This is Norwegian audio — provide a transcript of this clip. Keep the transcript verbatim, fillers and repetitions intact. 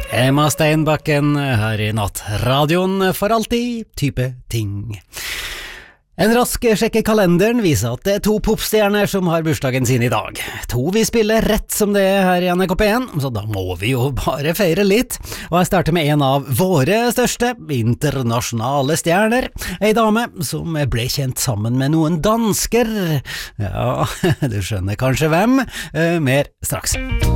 Emma Steinbakken her i nattradioen for alltid type ting. En rask sjekk i kalenderen viser at det er to popstjerner som har bursdagen sin i dag. To vi spiller rett som det er her i N R K P en, så da må vi jo bare feire litt. Og jeg starter med en av våre største internasjonale stjerner. Ei dame som ble kjent sammen med noen dansker. Ja, du skjønner kanskje hvem. Eh, mer straks.